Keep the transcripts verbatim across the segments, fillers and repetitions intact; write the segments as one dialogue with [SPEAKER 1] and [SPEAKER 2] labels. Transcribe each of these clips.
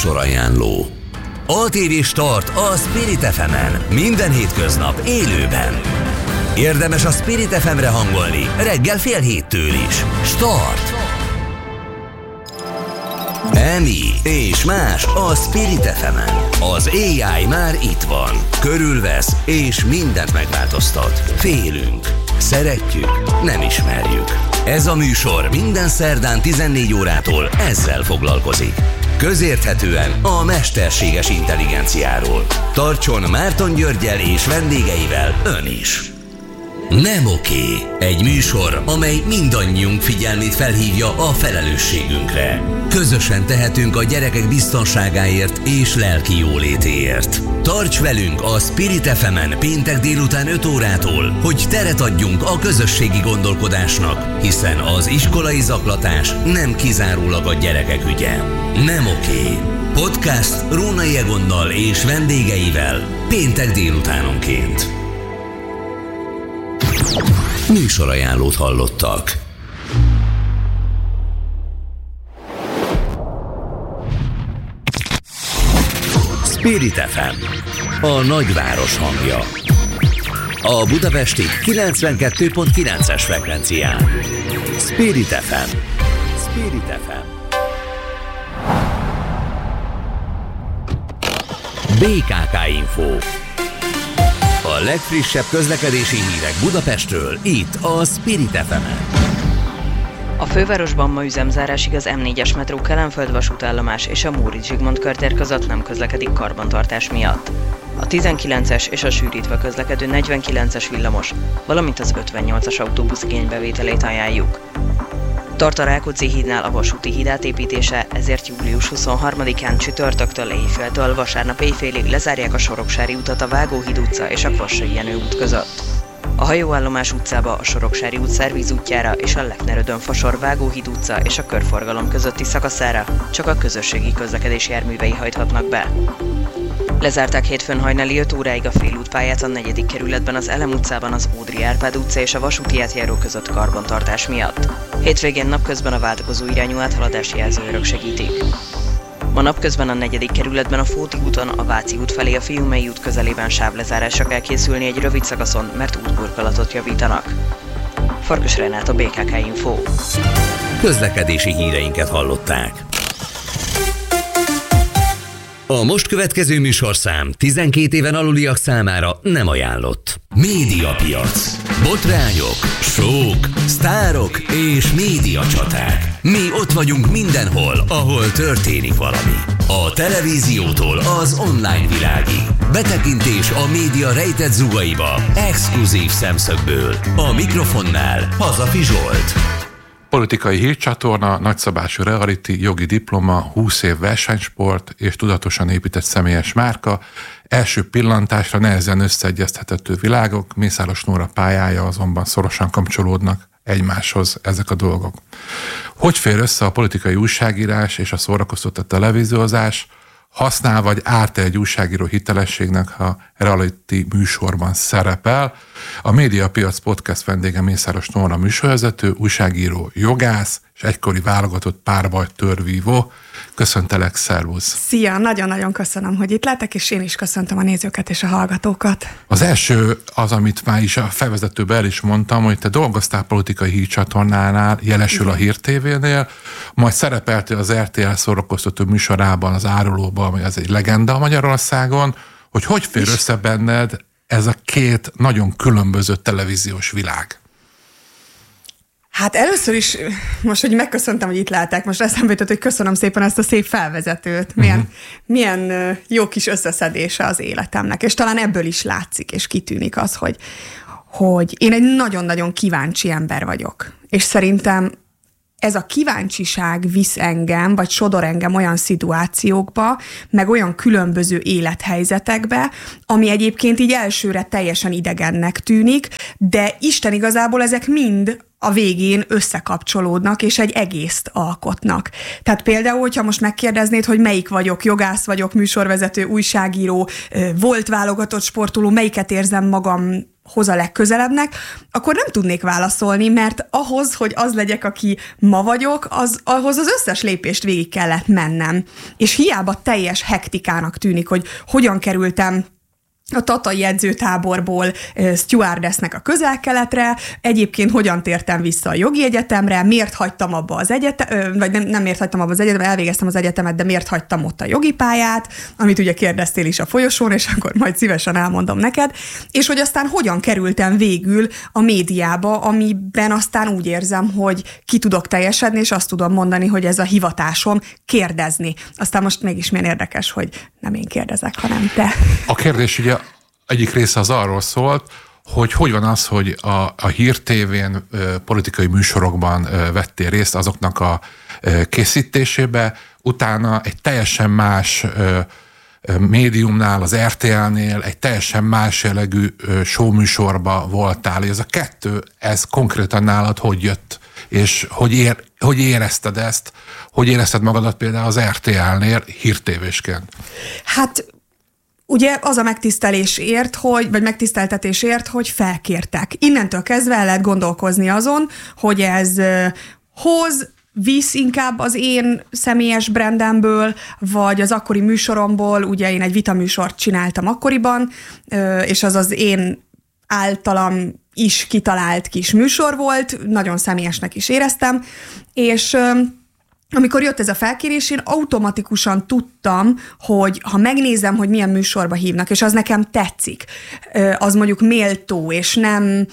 [SPEAKER 1] Műsorajánló. á té vé Start a Spirit ef emen. Minden hétköznap élőben. Érdemes a Spirit ef emre hangolni reggel fél héttől is. Start! Emi és más a Spirit ef emen. Az á i már itt van. Körülvesz és mindent megváltoztat. Félünk. Szeretjük, nem ismerjük. Ez a műsor minden szerdán tizennégy órától ezzel foglalkozik. Közérthetően a mesterséges intelligenciáról. Tartson Márton Györggyel és vendégeivel ön is. Nem oké. Egy műsor, amely mindannyiunk figyelmét felhívja a felelősségünkre. Közösen tehetünk a gyerekek biztonságáért és lelki jólétéért. Tarts velünk a Spirit ef emen péntek délután öt órától, hogy teret adjunk a közösségi gondolkodásnak, hiszen az iskolai zaklatás nem kizárólag a gyerekek ügye. Nem oké. Podcast Rónai Egonnal és vendégeivel péntek délutánonként. Műsorajánlót hallottak. Spirit ef em, a nagyváros hangja. A budapesti kilencvenkettő pont kilences frekvencián. Spirit ef em. Spirit ef em. bé ká ká Info. A legfrissebb közlekedési hírek Budapestről, itt a Spirit ef emen.
[SPEAKER 2] A fővárosban ma üzemzárásig az em négyes metró Kelenföld vasútállomás és a Móricz Zsigmond körtér között nem közlekedik karbantartás miatt. A tizenkilences és a sűrítve közlekedő negyvenkilences villamos, valamint az ötvennyolcas autóbusz igénybevételét ajánljuk. Tart a Rákóczi hídnál a vasúti híd átépítése, ezért július huszonharmadikán csütörtöktől éjféltől vasárnap éjfélig lezárják a Soroksári utat a Vágóhíd utca és a Kvassai Jenő út között. A hajóállomás utcába, a Soroksári út szervízútjára és a Lechner-Ödön-Fasor Vágóhíd utca és a körforgalom közötti szakaszára csak a közösségi közlekedési járművei hajthatnak be. Lezárták hétfőn hajnali öt óráig a félútpályát a negyedik kerületben az Elem utcában az Ódri Árpád utca és a vasúti átjáró között karbantartás miatt. Hétvégén napközben a váltakozó irányú áthaladási jelzőrök segítik. Ma napközben a negyedik kerületben a Fóti úton a Váci út felé a Fiumei út közelében sávlezárásra kell készülni egy rövid szakaszon, mert útburkolatot javítanak. Farkas Renát, a bé ká ká Info.
[SPEAKER 1] Közlekedési híreinket hallották. A most következő műsorszám tizenkét éven aluliak számára nem ajánlott. Médiapiac. Botrányok, sók, sztárok és médiacsaták. Mi ott vagyunk mindenhol, ahol történik valami. A televíziótól az online világig. Betekintés a média rejtett zugaiba. Exkluzív szemszögből. A mikrofonnál Hazafi Zsolt.
[SPEAKER 3] Politikai hírcsatorna, nagyszabású reality, jogi diploma, húsz év versenysport és tudatosan épített személyes márka, első pillantásra nehezen összeegyeztethető világok, Mészáros Nóra pályája azonban szorosan kapcsolódnak egymáshoz ezek a dolgok. Hogy fér össze a politikai újságírás és a szórakoztató televíziózás? Használ vagy árt egy újságíró hitelességnek, ha reality műsorban szerepel? A Médiapiac podcast vendége Mészáros Nóra műsorvezető, újságíró, jogász és egykori válogatott párbaj törvívó. Köszöntelek, szervusz!
[SPEAKER 4] Szia! Nagyon-nagyon köszönöm, hogy itt lehetek, és én is köszöntöm a nézőket és a hallgatókat.
[SPEAKER 3] Az első az, amit már is a felvezetőben el is mondtam, hogy te dolgoztál politikai hírcsatornánál, jelesül a Hír té vénél, majd szerepeltél az er té el szórakoztató műsorában, az Árulóban, ami az egy legenda Magyarországon, hogy hogy fér össze benned ez a két nagyon különböző televíziós világ?
[SPEAKER 4] Hát először is, most, hogy megköszöntem, hogy itt lehetek, most eszembe jutott, hogy köszönöm szépen ezt a szép felvezetőt. Milyen, uh-huh. milyen jó kis összeszedése az életemnek, és talán ebből is látszik, és kitűnik az, hogy, hogy én egy nagyon-nagyon kíváncsi ember vagyok. És szerintem ez a kíváncsiság visz engem, vagy sodor engem olyan szituációkba, meg olyan különböző élethelyzetekbe, ami egyébként így elsőre teljesen idegennek tűnik, de Isten igazából ezek mind a végén összekapcsolódnak, és egy egészt alkotnak. Tehát például, hogyha most megkérdeznéd, hogy melyik vagyok, jogász vagyok, műsorvezető, újságíró, volt válogatott sportoló, melyiket érzem magam hoz a legközelebbnek, akkor nem tudnék válaszolni, mert ahhoz, hogy az legyek, aki ma vagyok, az, ahhoz az összes lépést végig kellett mennem. És hiába teljes hektikának tűnik, hogy hogyan kerültem a tatai edzőtáborból stewardessnek a Közel-Keletre, egyébként hogyan tértem vissza a jogi egyetemre, miért hagytam abba az egyetemet, vagy nem, nem miért hagytam abba az egyetemet, elvégeztem az egyetemet, de miért hagytam ott a jogi pályát, amit ugye kérdeztél is a folyosón, és akkor majd szívesen elmondom neked, és hogy aztán hogyan kerültem végül a médiába, amiben aztán úgy érzem, hogy ki tudok teljesedni, és azt tudom mondani, hogy ez a hivatásom kérdezni. Aztán most mégis milyen érdekes, hogy nem én kérdezek, hanem te.
[SPEAKER 3] A kérdés ugye egyik része az arról szólt, hogy hogy van az, hogy a, a Hír té vén politikai műsorokban ö, vettél részt azoknak a ö, készítésébe, utána egy teljesen más ö, ö, médiumnál, az er té el-nél egy teljesen más jellegű ö, showműsorba voltál. Ez a kettő, ez konkrétan nálad hogy jött? És hogy, ér, hogy érezted ezt? Hogy érezted magadat például az er té el-nél hírtévésként?
[SPEAKER 4] Hát ugye az a megtisztelésért, hogy, vagy megtiszteltetésért, hogy felkértek. Innentől kezdve el lehet gondolkozni azon, hogy ez hoz, visz inkább az én személyes brandemből, vagy az akkori műsoromból, ugye én egy vitaműsort csináltam akkoriban, és az az én általam is kitalált kis műsor volt, nagyon személyesnek is éreztem, és amikor jött ez a felkérés, én automatikusan tudtam, hogy ha megnézem, hogy milyen műsorba hívnak, és az nekem tetszik, az mondjuk méltó, és nem,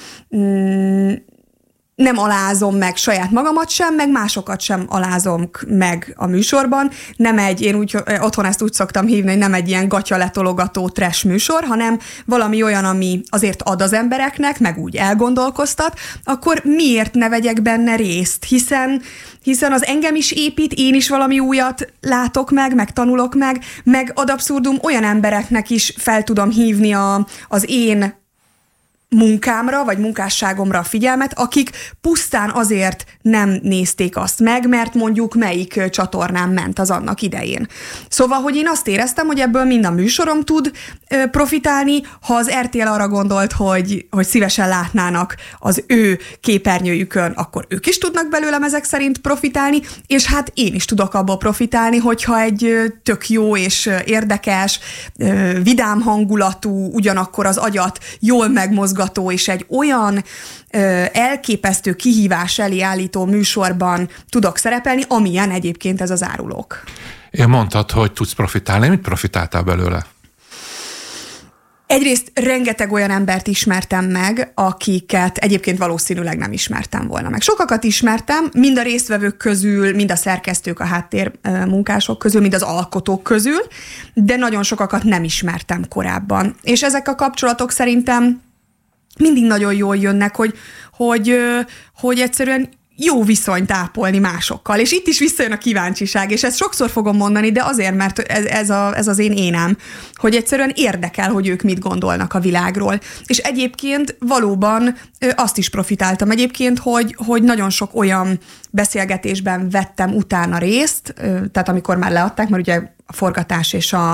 [SPEAKER 4] nem alázom meg saját magamat sem, meg másokat sem alázom meg a műsorban. Nem egy, én úgy, otthon ezt úgy szoktam hívni, hogy nem egy ilyen gatyaletologató trash műsor, hanem valami olyan, ami azért ad az embereknek, meg úgy elgondolkoztat, akkor miért ne vegyek benne részt? Hiszen, hiszen az engem is épít, én is valami újat látok meg, meg tanulok meg, meg ad abszurdum olyan embereknek is fel tudom hívni a, az én munkámra, vagy munkásságomra a figyelmet, akik pusztán azért nem nézték azt meg, mert mondjuk melyik csatornán ment az annak idején. Szóval, hogy én azt éreztem, hogy ebből mind a műsorom tud profitálni, ha az er té el arra gondolt, hogy, hogy szívesen látnának az ő képernyőjükön, akkor ők is tudnak belőlem ezek szerint profitálni, és hát én is tudok abból profitálni, hogyha egy tök jó és érdekes, vidám hangulatú, ugyanakkor az agyat jól megmozgató, és egy olyan ö, elképesztő kihívás elé állító műsorban tudok szerepelni, amilyen egyébként ez az Árulók.
[SPEAKER 3] Én mondtad, hogy tudsz profitálni. Mit profitáltál belőle?
[SPEAKER 4] Egyrészt rengeteg olyan embert ismertem meg, akiket egyébként valószínűleg nem ismertem volna meg. Sokakat ismertem, mind a résztvevők közül, mind a szerkesztők, a háttér munkások közül, mind az alkotók közül, de nagyon sokakat nem ismertem korábban. És ezek a kapcsolatok szerintem mindig nagyon jól jönnek, hogy, hogy, hogy egyszerűen jó viszonyt ápolni másokkal. És itt is visszajön a kíváncsiság, és ezt sokszor fogom mondani, de azért, mert ez, ez, a, ez az én énem, hogy egyszerűen érdekel, hogy ők mit gondolnak a világról. És egyébként valóban azt is profitáltam egyébként, hogy, hogy nagyon sok olyan beszélgetésben vettem utána részt, tehát amikor már leadták, mert ugye a forgatás és a,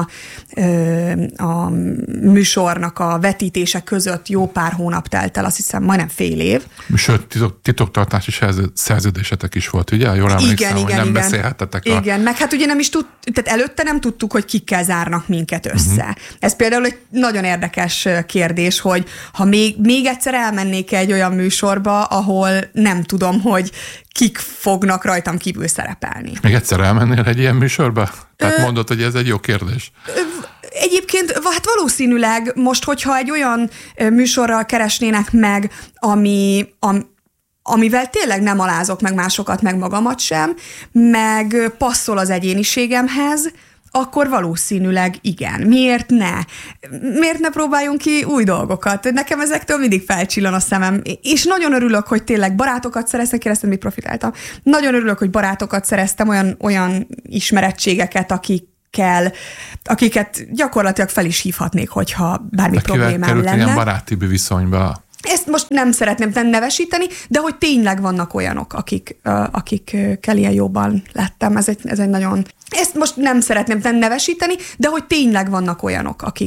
[SPEAKER 4] a műsornak a vetítése között jó pár hónap telt el, azt hiszem majdnem fél év.
[SPEAKER 3] Sőt, titok, titoktartási szerződésetek is volt, ugye? Jól emlékszem, igen, hogy igen, nem igen. beszélhettetek. A...
[SPEAKER 4] Igen, meg hát ugye nem is tud, tehát előtte nem tudtuk, hogy kikkel zárnak minket össze. Uh-huh. Ez például egy nagyon érdekes kérdés, hogy ha még, még egyszer elmennék egy olyan műsorba, ahol nem tudom, hogy kik fognak rajtam kívül szerepelni.
[SPEAKER 3] Még egyszer elmennél egy ilyen műsorba? Tehát Ö... mondod, hogy ez egy jó kérdés.
[SPEAKER 4] Egyébként hát valószínűleg most, hogyha egy olyan műsorral keresnének meg, ami, am, amivel tényleg nem alázok meg másokat, meg magamat sem, meg passzol az egyéniségemhez, akkor valószínűleg igen. Miért ne? Miért ne próbáljunk ki új dolgokat? Nekem ezektől mindig felcsillan a szemem. És nagyon örülök, hogy tényleg barátokat szereztem, kérdeztem, mit profitáltam. Nagyon örülök, hogy barátokat szereztem, olyan, olyan ismerettségeket, akik Kell, akiket gyakorlatilag fel is hívhatnék, hogyha bármi de problémám lenne.
[SPEAKER 3] Ilyen barátibb viszonyba?
[SPEAKER 4] Ezt most nem szeretném nevesíteni, de hogy tényleg vannak olyanok, akik, akikkel ilyen jobban lettem. Ez egy, ez egy nagyon... Ezt most nem szeretném nevesíteni, de hogy tényleg vannak olyanok, akik